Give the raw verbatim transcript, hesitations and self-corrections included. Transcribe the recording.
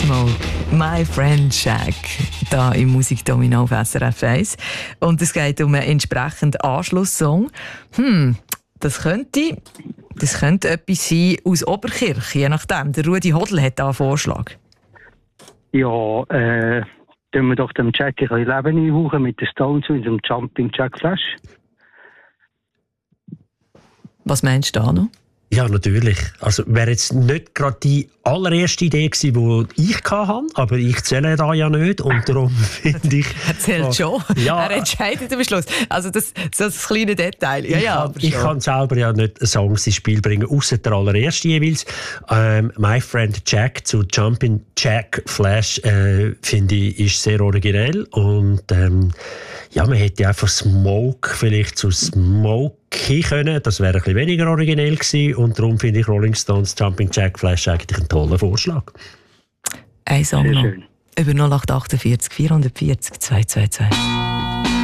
Mode, My Friend Jack, da im Musikdomino auf S R F eins. Und es geht um einen entsprechenden Anschlusssong. Hm, das könnte, das könnte etwas sein aus Oberkirch, je nachdem. Der Rudi Hodl hat da einen Vorschlag. Ja, äh, tun wir doch dem Jack ein bisschen Leben einhauchen mit den Stones und dem Jumping Jack Flash. Was meinst du da noch? Ja, natürlich. Also wäre jetzt nicht gerade die allererste Idee gewesen, die ich hatte, aber ich zähle da ja nicht und darum finde ich... Er zählt schon. Ja, er entscheidet am Schluss. Also das, das kleine Detail. Ja, ich, ja, kann, ich kann selber ja nicht Songs ins Spiel bringen, außer der allererste jeweils. Ähm, My Friend Jack zu Jumpin' Jack Flash äh, finde ich ist sehr originell und ähm, ja, man hätte einfach Smoke vielleicht zu Smokey können. Das wäre ein bisschen weniger originell gewesen und darum finde ich Rolling Stones Jumping Jack Flash eigentlich einen tollen Vorschlag. Ein Song noch. Über null acht acht vier vierhundertvierzig zweihundertzweiundzwanzig.